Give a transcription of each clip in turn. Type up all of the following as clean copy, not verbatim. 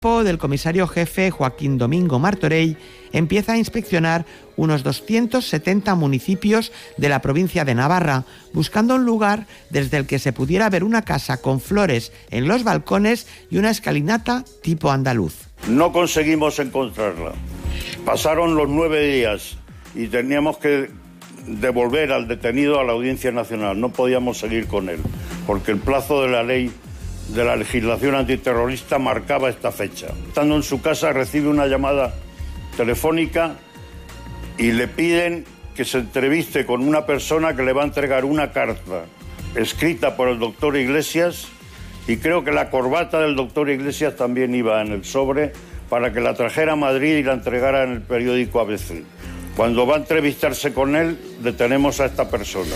Del comisario jefe Joaquín Domingo Martorell empieza a inspeccionar unos 270 municipios de la provincia de Navarra, buscando un lugar desde el que se pudiera ver una casa con flores en los balcones y una escalinata tipo andaluz. No conseguimos encontrarla. Pasaron los 9 días y teníamos que devolver al detenido a la Audiencia Nacional. No podíamos seguir con él, porque el plazo de la ley de la legislación antiterrorista marcaba esta fecha. Estando en su casa recibe una llamada telefónica y le piden que se entreviste con una persona que le va a entregar una carta escrita por el doctor Iglesias, y creo que la corbata del doctor Iglesias también iba en el sobre, para que la trajera a Madrid y la entregara en el periódico ABC. Cuando va a entrevistarse con él, detenemos a esta persona.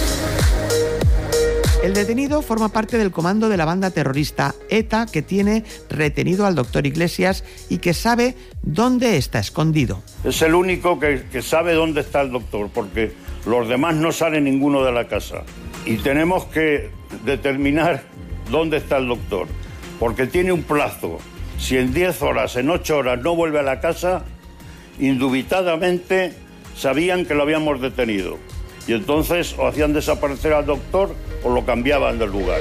El detenido forma parte del comando de la banda terrorista ETA, que tiene retenido al doctor Iglesias y que sabe dónde está escondido. Es el único que sabe dónde está el doctor, porque los demás no salen ninguno de la casa. Y tenemos que determinar dónde está el doctor, porque tiene un plazo. Si en 10 horas, en 8 horas no vuelve a la casa, indubitadamente sabían que lo habíamos detenido. Y entonces o hacían desaparecer al doctor o lo cambiaban del lugar.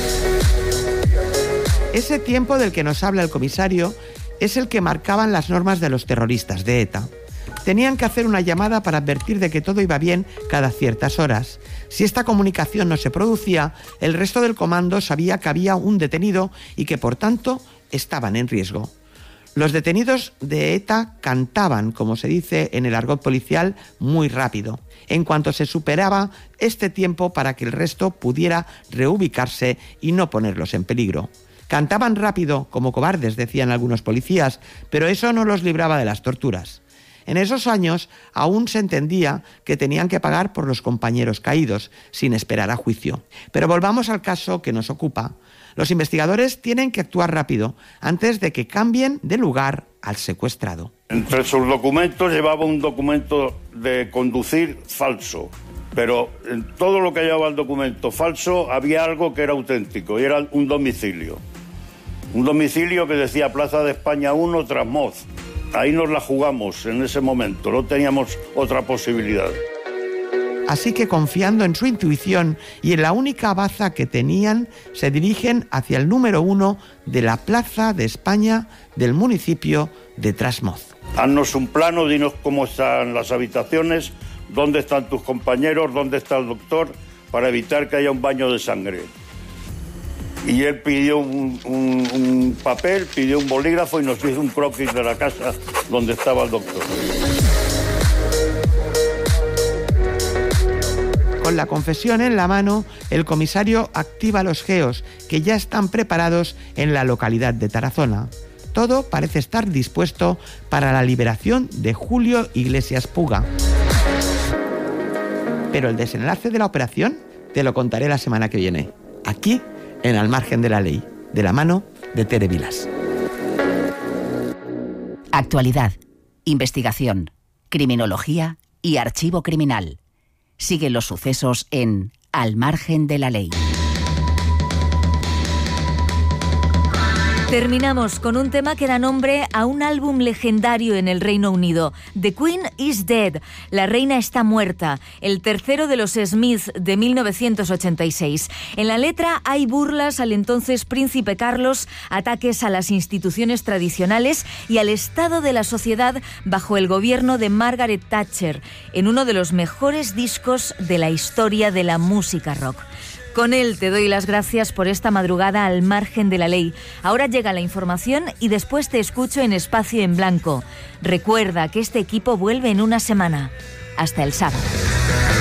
Ese tiempo del que nos habla el comisario es el que marcaban las normas de los terroristas de ETA. Tenían que hacer una llamada para advertir de que todo iba bien cada ciertas horas. Si esta comunicación no se producía, el resto del comando sabía que había un detenido y que, por tanto, estaban en riesgo. Los detenidos de ETA cantaban, como se dice en el argot policial, muy rápido, en cuanto se superaba este tiempo para que el resto pudiera reubicarse y no ponerlos en peligro. Cantaban rápido, como cobardes, decían algunos policías, pero eso no los libraba de las torturas. En esos años aún se entendía que tenían que pagar por los compañeros caídos, sin esperar a juicio. Pero volvamos al caso que nos ocupa. Los investigadores tienen que actuar rápido antes de que cambien de lugar al secuestrado. Entre sus documentos llevaba un documento de conducir falso, pero en todo lo que llevaba el documento falso había algo que era auténtico, y era un domicilio. Un domicilio que decía Plaza de España 1, Trasmoz. Ahí nos la jugamos en ese momento, no teníamos otra posibilidad. Así que, confiando en su intuición y en la única baza que tenían, se dirigen hacia el número 1 de la Plaza de España del municipio de Trasmoz. Haznos un plano, dinos cómo están las habitaciones, dónde están tus compañeros, dónde está el doctor, para evitar que haya un baño de sangre. Y él pidió un papel, pidió un bolígrafo y nos hizo un croquis de la casa donde estaba el doctor. Con la confesión en la mano, el comisario activa los GEOs, que ya están preparados en la localidad de Tarazona. Todo parece estar dispuesto para la liberación de Julio Iglesias Puga. Pero el desenlace de la operación te lo contaré la semana que viene, aquí en Al Margen de la Ley, de la mano de Tere Vilas. Actualidad, investigación, criminología y archivo criminal. Sigue los sucesos en Al Margen de la Ley. Terminamos con un tema que da nombre a un álbum legendario en el Reino Unido. The Queen is Dead, La Reina está muerta, el tercero de los Smiths de 1986. En la letra hay burlas al entonces príncipe Carlos, ataques a las instituciones tradicionales y al estado de la sociedad bajo el gobierno de Margaret Thatcher, en uno de los mejores discos de la historia de la música rock. Con él te doy las gracias por esta madrugada al margen de la ley. Ahora llega la información y después te escucho en Espacio en Blanco. Recuerda que este equipo vuelve en una semana. Hasta el sábado.